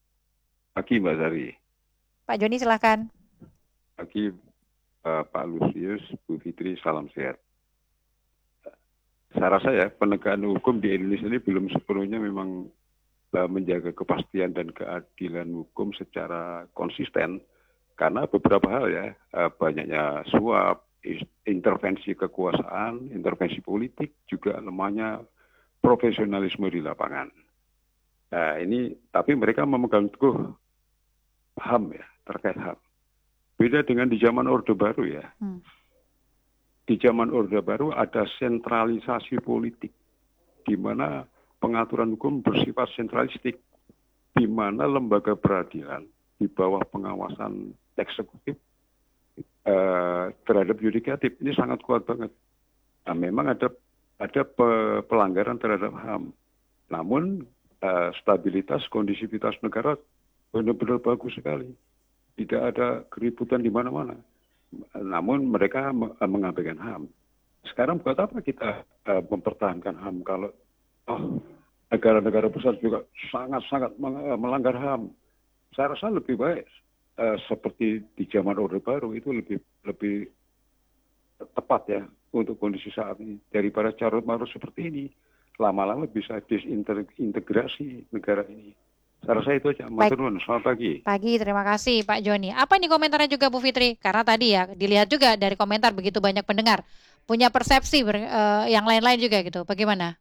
Pagi Mbak Sari. Pak Joni silakan. Pagi uh, Pak Lusius, Bu Fitri, salam sehat. Saya rasa ya penegakan hukum di Indonesia ini belum sepenuhnya memang uh, menjaga kepastian dan keadilan hukum secara konsisten. Karena beberapa hal ya, uh, banyaknya suap, intervensi kekuasaan, intervensi politik, juga lemahnya profesionalisme di lapangan. Nah ini, tapi mereka memegang teguh H A M ya, terkait H A M. Beda dengan di zaman Orde Baru ya. Hmm. Di zaman Orde Baru ada sentralisasi politik, di mana pengaturan hukum bersifat sentralistik, di mana lembaga peradilan di bawah pengawasan eksekutif Uh, terhadap yudikatif ini sangat kuat banget. Nah, memang ada ada pe- pelanggaran terhadap H A M. Namun uh, stabilitas kondisivitas negara benar-benar bagus sekali. Tidak ada keributan di mana-mana. Namun mereka me- mengabaikan H A M. Sekarang buat apa kita uh, mempertahankan H A M kalau oh, negara-negara besar juga sangat-sangat melanggar H A M? Saya rasa lebih baik Uh, seperti di zaman Orde Baru itu lebih lebih tepat ya untuk kondisi saat ini daripada carut-marut seperti ini. Lama-lama bisa disintegrasi negara ini. Saya rasa itu aja. Matur nuwun. Selamat pagi. Pagi, terima kasih Pak Joni. Apa nih komentarnya juga Bu Fitri? Karena tadi ya dilihat juga dari komentar begitu banyak pendengar punya persepsi ber, uh, yang lain-lain juga gitu. Bagaimana?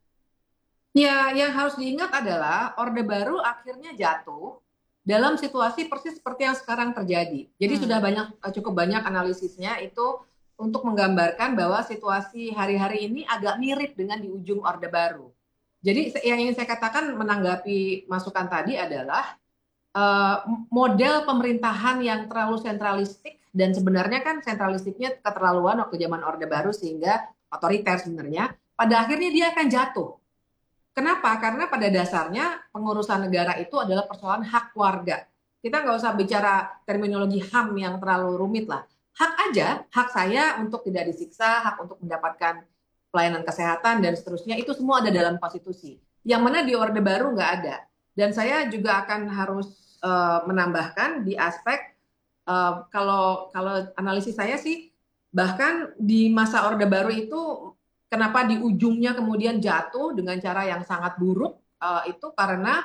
Ya, yang harus diingat adalah Orde Baru akhirnya jatuh dalam situasi persis seperti yang sekarang terjadi. Jadi hmm. sudah banyak cukup banyak analisisnya itu untuk menggambarkan bahwa situasi hari-hari ini agak mirip dengan di ujung Orde Baru. Jadi yang ingin saya katakan menanggapi masukan tadi adalah uh, model pemerintahan yang terlalu sentralistik, dan sebenarnya kan sentralistiknya keterlaluan waktu zaman Orde Baru sehingga otoriter sebenarnya, pada akhirnya dia akan jatuh. Kenapa? Karena pada dasarnya pengurusan negara itu adalah persoalan hak warga. Kita nggak usah bicara terminologi H A M yang terlalu rumit lah. Hak aja, hak saya untuk tidak disiksa, hak untuk mendapatkan pelayanan kesehatan, dan seterusnya, itu semua ada dalam konstitusi. Yang mana di Orde Baru nggak ada. Dan saya juga akan harus uh, menambahkan di aspek, uh, kalau, kalau analisis saya sih, bahkan di masa Orde Baru itu, kenapa di ujungnya kemudian jatuh dengan cara yang sangat buruk, uh, itu karena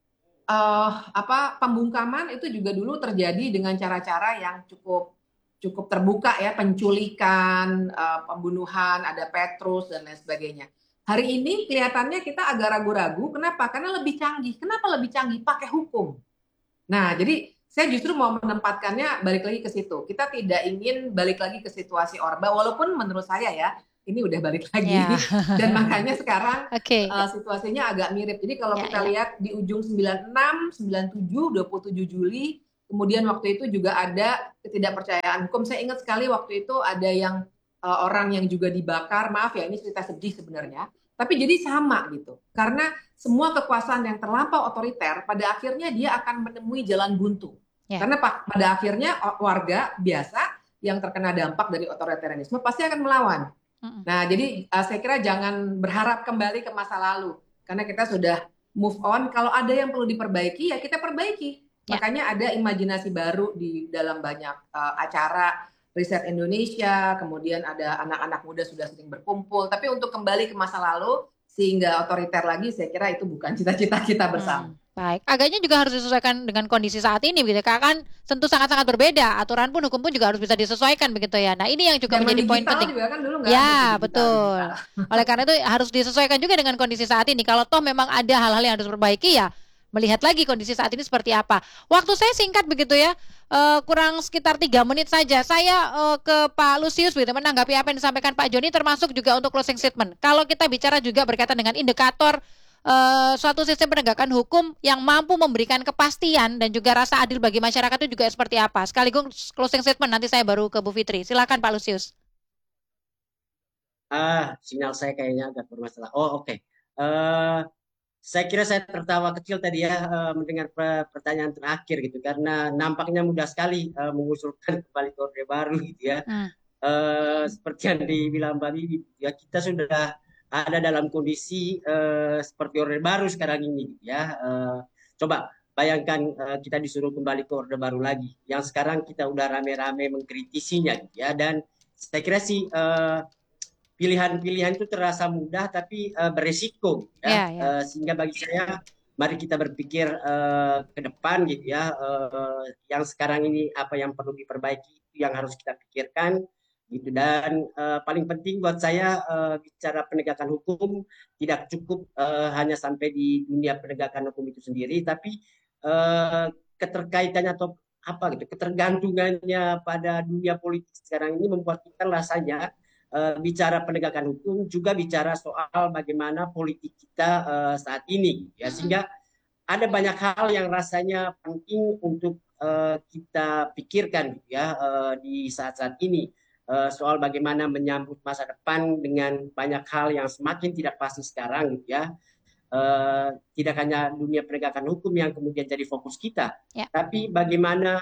uh, apa pembungkaman itu juga dulu terjadi dengan cara-cara yang cukup cukup terbuka ya, penculikan, uh, pembunuhan, ada Petrus dan lain sebagainya. Hari ini kelihatannya kita agak ragu-ragu, kenapa? Karena lebih canggih. Kenapa lebih canggih? Pakai hukum. Nah, jadi saya justru mau menempatkannya balik lagi ke situ. Kita tidak ingin balik lagi ke situasi Orba, walaupun menurut saya ya, ini udah balik lagi. Ya. Dan makanya sekarang Oke. uh, situasinya agak mirip. Jadi kalau Ya, kita ya. lihat di ujung sembilan puluh enam, sembilan puluh tujuh, dua puluh tujuh Juli, kemudian waktu itu juga ada ketidakpercayaan hukum. Saya ingat sekali waktu itu ada yang uh, orang yang juga dibakar. Maaf ya, ini cerita sedih sebenarnya. Tapi jadi sama gitu. Karena semua kekuasaan yang terlampau otoriter, pada akhirnya dia akan menemui jalan buntu. Ya. Karena pa- pada akhirnya o- warga biasa yang terkena dampak dari otoritarianisme pasti akan melawan. Mm-mm. Nah, jadi uh, saya kira jangan berharap kembali ke masa lalu. Karena kita sudah move on. Kalau ada yang perlu diperbaiki, ya kita perbaiki. Ya. Makanya ada imajinasi baru di dalam banyak uh, acara riset Indonesia, kemudian ada anak-anak muda sudah sering berkumpul. Tapi untuk kembali ke masa lalu, sehingga otoriter lagi, saya kira itu bukan cita-cita kita bersama. Hmm, baik. Agaknya juga harus disesuaikan dengan kondisi saat ini, begitu. Karena kan tentu sangat-sangat berbeda. Aturan pun, hukum pun juga harus bisa disesuaikan, begitu ya. Nah, ini yang juga Zaman menjadi poin digital penting. juga kan dulu nggak ada Ya, tuh digital, betul. digital. Oleh karena itu harus disesuaikan juga dengan kondisi saat ini. Kalau toh memang ada hal-hal yang harus diperbaiki, ya melihat lagi kondisi saat ini seperti apa. Waktu saya singkat begitu ya, eh, kurang sekitar tiga menit saja. Saya eh, ke Pak Lusius begitu, menanggapi apa yang disampaikan Pak Joni, termasuk juga untuk closing statement. Kalau kita bicara juga berkaitan dengan indikator eh, suatu sistem penegakan hukum yang mampu memberikan kepastian dan juga rasa adil bagi masyarakat itu juga seperti apa. Sekaligus closing statement, nanti saya baru ke Bu Fitri. Silakan Pak Lusius. Ah, sinyal saya kayaknya agak bermasalah. Oh, oke. Eh, saya kira saya tertawa kecil tadi ya eh, mendengar pe- pertanyaan terakhir gitu karena nampaknya mudah sekali eh, mengusulkan kembali ke Orde Baru gitu ya. Hmm. Eh, seperti yang dibilang Mbak Bibi, ya kita sudah ada dalam kondisi eh, seperti Orde Baru sekarang ini gitu ya. Eh, coba bayangkan eh, kita disuruh kembali ke Orde Baru lagi. Yang sekarang kita udah rame-rame mengkritisinya gitu ya. Dan saya kira sih eh, pilihan-pilihan itu terasa mudah tapi uh, beresiko ya. Ya, ya. Uh, sehingga bagi saya mari kita berpikir uh, ke depan gitu ya. Uh, yang sekarang ini apa yang perlu diperbaiki itu yang harus kita pikirkan gitu. Dan uh, paling penting buat saya uh, bicara penegakan hukum tidak cukup uh, hanya sampai di dunia penegakan hukum itu sendiri, tapi uh, keterkaitannya atau apa gitu ketergantungannya pada dunia politik sekarang ini membuat kita rasanya uh, bicara penegakan hukum juga bicara soal bagaimana politik kita uh, saat ini ya, sehingga ada banyak hal yang rasanya penting untuk uh, kita pikirkan ya uh, di saat-saat ini uh, soal bagaimana menyambut masa depan dengan banyak hal yang semakin tidak pasti sekarang gitu ya. Uh, tidak hanya dunia penegakan hukum yang kemudian jadi fokus kita, Ya. tapi bagaimana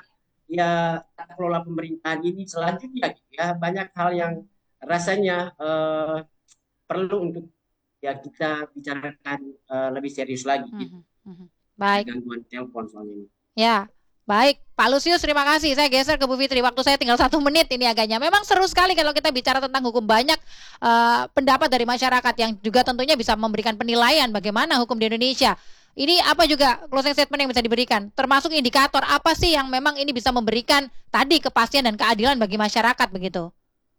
ya tata kelola pemerintahan ini selanjutnya gitu ya. Banyak hal yang rasanya uh, perlu untuk ya kita bicarakan uh, lebih serius lagi gitu. Mhm, mhm. Baik. Gangguan telepon soalnya ini. Ya, baik. Pak Lusius, terima kasih. Saya geser ke Bu Fitri. Waktu saya tinggal satu menit ini agaknya. Memang seru sekali kalau kita bicara tentang hukum. Banyak uh, pendapat dari masyarakat yang juga tentunya bisa memberikan penilaian bagaimana hukum di Indonesia. Ini apa juga closing statement yang bisa diberikan? Termasuk indikator apa sih yang memang ini bisa memberikan tadi kepastian dan keadilan bagi masyarakat begitu?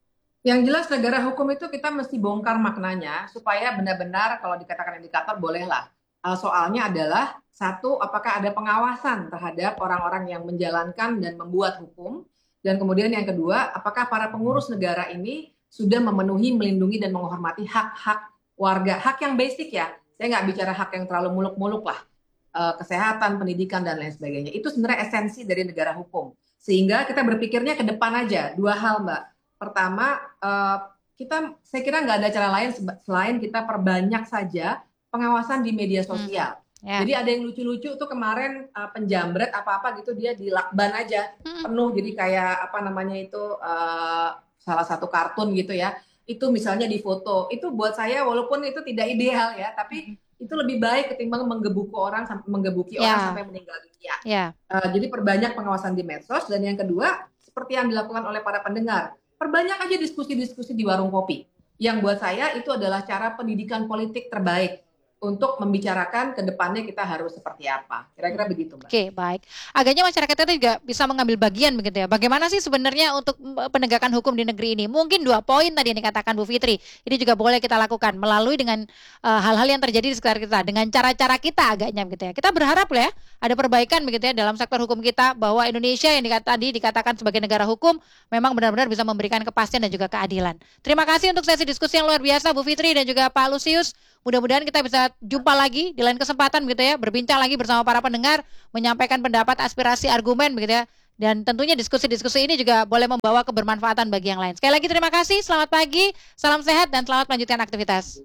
Yang jelas negara hukum itu kita mesti bongkar maknanya supaya benar-benar kalau dikatakan indikator bolehlah. Uh, soalnya adalah satu, apakah ada pengawasan terhadap orang-orang yang menjalankan dan membuat hukum, dan kemudian yang kedua, apakah para pengurus negara ini sudah memenuhi, melindungi dan menghormati hak-hak warga, hak yang basic ya. Saya nggak bicara hak yang terlalu muluk-muluk lah, uh, kesehatan, pendidikan dan lain sebagainya. Itu sebenarnya esensi dari negara hukum. Sehingga kita berpikirnya ke depan aja. Dua hal, Mbak. Pertama, uh, kita saya kira nggak ada cara lain selain kita perbanyak saja pengawasan di media sosial. Hmm. Ya. Jadi ada yang lucu-lucu tuh kemarin uh, penjambret apa-apa gitu dia dilakban aja hmm. penuh, jadi kayak apa namanya itu uh, salah satu kartun gitu ya. Itu misalnya di foto. Itu buat saya walaupun itu tidak ideal ya, tapi hmm. itu lebih baik ketimbang menggebuki orang sampai menggebuki ya. orang sampai meninggal dunia. Ya. Uh, jadi perbanyak pengawasan di medsos, dan yang kedua seperti yang dilakukan oleh para pendengar, perbanyak aja diskusi-diskusi di warung kopi. Yang buat saya itu adalah cara pendidikan politik terbaik. untuk membicarakan ke depannya kita harus seperti apa. Kira-kira begitu, Mbak. Oke, baik. Agaknya masyarakat kita juga bisa mengambil bagian begitu ya. Bagaimana sih sebenarnya untuk penegakan hukum di negeri ini? Mungkin dua poin tadi yang dikatakan Bu Fitri. Ini juga boleh kita lakukan melalui dengan uh, hal-hal yang terjadi di sekitar kita, dengan cara-cara kita agaknya begitu ya. Kita berharap ya ada perbaikan begitu ya dalam sektor hukum kita, bahwa Indonesia yang dikata, tadi dikatakan sebagai negara hukum memang benar-benar bisa memberikan kepastian dan juga keadilan. Terima kasih untuk sesi diskusi yang luar biasa Bu Fitri dan juga Pak Lusius. Mudah-mudahan kita bisa jumpa lagi di lain kesempatan begitu ya, berbincang lagi bersama para pendengar, menyampaikan pendapat, aspirasi, argumen begitu ya. Dan tentunya diskusi-diskusi ini juga boleh membawa kebermanfaatan bagi yang lain. Sekali lagi terima kasih, selamat pagi, salam sehat dan selamat melanjutkan aktivitas.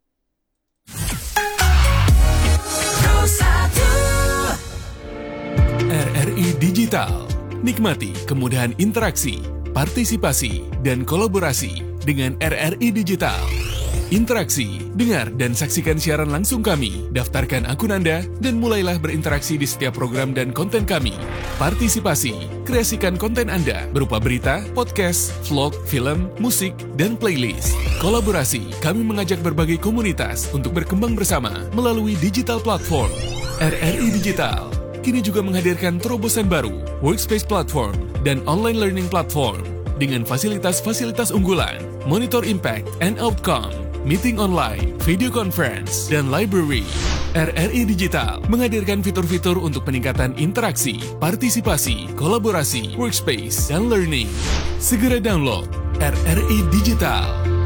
R R I Digital. Nikmati kemudahan interaksi, partisipasi, dan kolaborasi dengan R R I Digital. Interaksi, dengar dan saksikan siaran langsung kami, daftarkan akun Anda, dan mulailah berinteraksi di setiap program dan konten kami. Partisipasi, kreasikan konten Anda berupa berita, podcast, vlog, film, musik, dan playlist. Kolaborasi, kami mengajak berbagai komunitas untuk berkembang bersama melalui digital platform. R R I Digital kini juga menghadirkan terobosan baru, workspace platform, dan online learning platform dengan fasilitas-fasilitas unggulan, monitor impact and outcome, meeting online, video conference, dan library. R R I Digital menghadirkan fitur-fitur untuk peningkatan interaksi, partisipasi, kolaborasi, workspace, dan learning. Segera download R R I Digital.